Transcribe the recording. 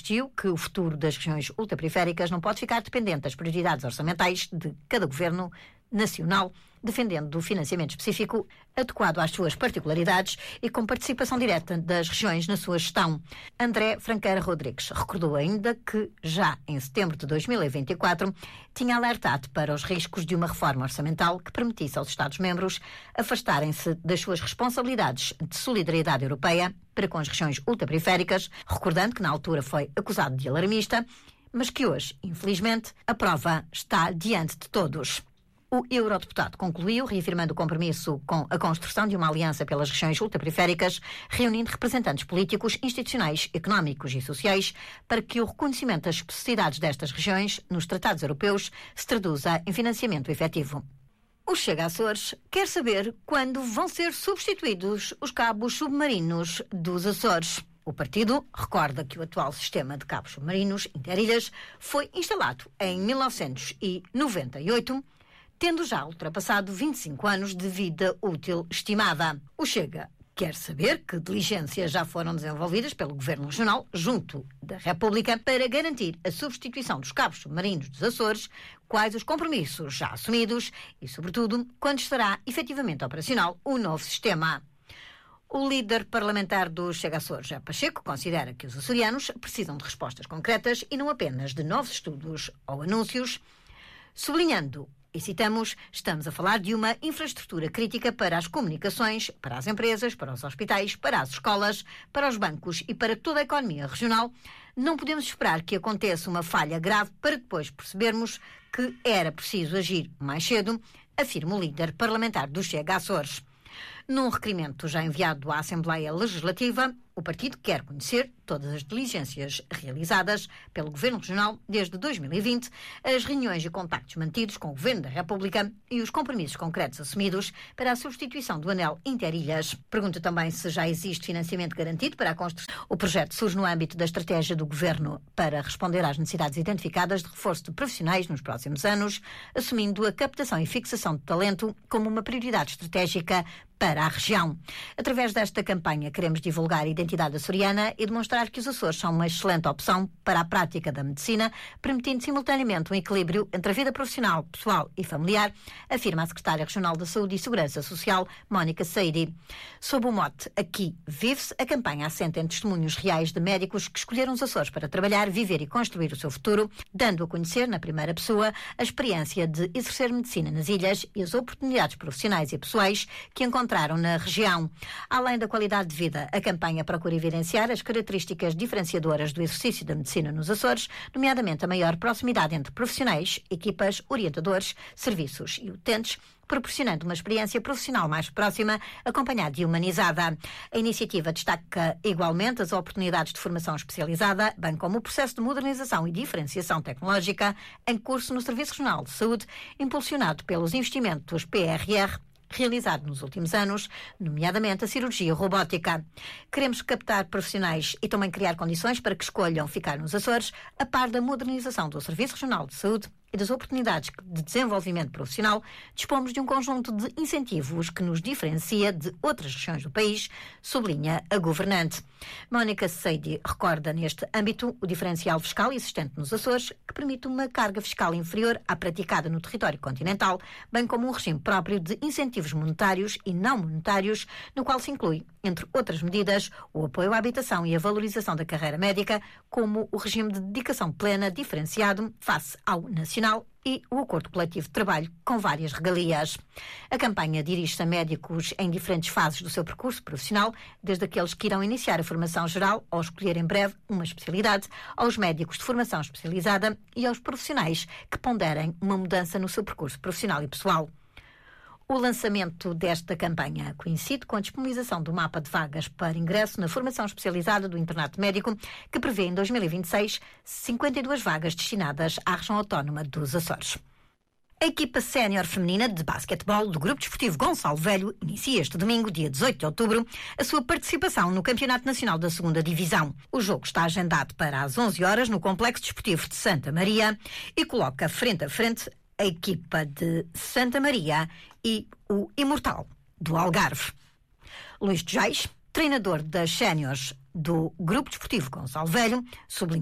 insistiu que o futuro das regiões ultraperiféricas não pode ficar dependente das prioridades orçamentais de cada governo nacional, defendendo o financiamento específico adequado às suas particularidades e com participação direta das regiões na sua gestão. André Franqueira Rodrigues recordou ainda que, já em setembro de 2024, tinha alertado para os riscos de uma reforma orçamental que permitisse aos Estados-membros afastarem-se das suas responsabilidades de solidariedade europeia para com as regiões ultraperiféricas, recordando que na altura foi acusado de alarmista, mas que hoje, infelizmente, a prova está diante de todos. O eurodeputado concluiu, reafirmando o compromisso com a construção de uma aliança pelas regiões ultraperiféricas, reunindo representantes políticos, institucionais, económicos e sociais para que o reconhecimento das especificidades destas regiões nos tratados europeus se traduza em financiamento efetivo. O Chega Açores quer saber quando vão ser substituídos os cabos submarinos dos Açores. O partido recorda que o atual sistema de cabos submarinos interilhas foi instalado em 1998, tendo já ultrapassado 25 anos de vida útil estimada. O Chega quer saber que diligências já foram desenvolvidas pelo Governo Regional, junto da República, para garantir a substituição dos cabos submarinos dos Açores, quais os compromissos já assumidos e, sobretudo, quando estará efetivamente operacional o novo sistema. O líder parlamentar do Chega Açores, José Pacheco, considera que os açorianos precisam de respostas concretas e não apenas de novos estudos ou anúncios, sublinhando, e citamos, estamos a falar de uma infraestrutura crítica para as comunicações, para as empresas, para os hospitais, para as escolas, para os bancos e para toda a economia regional. Não podemos esperar que aconteça uma falha grave para depois percebermos que era preciso agir mais cedo, afirma o líder parlamentar do Chega Açores. Num requerimento já enviado à Assembleia Legislativa, o partido quer conhecer todas as diligências realizadas pelo Governo Regional desde 2020, as reuniões e contactos mantidos com o Governo da República e os compromissos concretos assumidos para a substituição do anel Interilhas. Pergunta também se já existe financiamento garantido para a construção. O projeto surge no âmbito da estratégia do Governo para responder às necessidades identificadas de reforço de profissionais nos próximos anos, assumindo a captação e fixação de talento como uma prioridade estratégica para a região. Através desta campanha, queremos divulgar a identidade açoriana e demonstrar que os Açores são uma excelente opção para a prática da medicina, permitindo simultaneamente um equilíbrio entre a vida profissional, pessoal e familiar, afirma a Secretária Regional da Saúde e Segurança Social, Mónica Seiri. Sob o mote Aqui Vive-se, a campanha assenta em testemunhos reais de médicos que escolheram os Açores para trabalhar, viver e construir o seu futuro, dando a conhecer, na primeira pessoa, a experiência de exercer medicina nas ilhas e as oportunidades profissionais e pessoais que encontraram na região. Além da qualidade de vida, a campanha procura evidenciar as características diferenciadoras do exercício da medicina nos Açores, nomeadamente a maior proximidade entre profissionais, equipas, orientadores, serviços e utentes, proporcionando uma experiência profissional mais próxima, acompanhada e humanizada. A iniciativa destaca igualmente as oportunidades de formação especializada, bem como o processo de modernização e diferenciação tecnológica em curso no Serviço Regional de Saúde, impulsionado pelos investimentos PRR, realizado nos últimos anos, nomeadamente a cirurgia robótica. Queremos captar profissionais e também criar condições para que escolham ficar nos Açores, a par da modernização do Serviço Regional de Saúde e das oportunidades de desenvolvimento profissional. Dispomos de um conjunto de incentivos que nos diferencia de outras regiões do país, sublinha a governante. Mónica Seidi recorda neste âmbito o diferencial fiscal existente nos Açores, que permite uma carga fiscal inferior à praticada no território continental, bem como um regime próprio de incentivos monetários e não monetários, no qual se inclui, entre outras medidas, o apoio à habitação e a valorização da carreira médica, como o regime de dedicação plena diferenciado face ao nacional e o acordo coletivo de trabalho com várias regalias. A campanha dirige-se a médicos em diferentes fases do seu percurso profissional, desde aqueles que irão iniciar a formação geral ou escolher em breve uma especialidade, aos médicos de formação especializada e aos profissionais que ponderem uma mudança no seu percurso profissional e pessoal. O lançamento desta campanha coincide com a disponibilização do mapa de vagas para ingresso na formação especializada do internato médico, que prevê em 2026 52 vagas destinadas à região autónoma dos Açores. A equipa sénior feminina de basquetebol do Grupo Desportivo Gonçalo Velho inicia este domingo, dia 18 de outubro, a sua participação no Campeonato Nacional da 2ª Divisão. O jogo está agendado para às 11 horas no Complexo Desportivo de Santa Maria e coloca frente a frente a equipa de Santa Maria e o Imortal do Algarve. Luís de Jais, treinador das séniores do Grupo Desportivo Gonçalo Velho, sublinha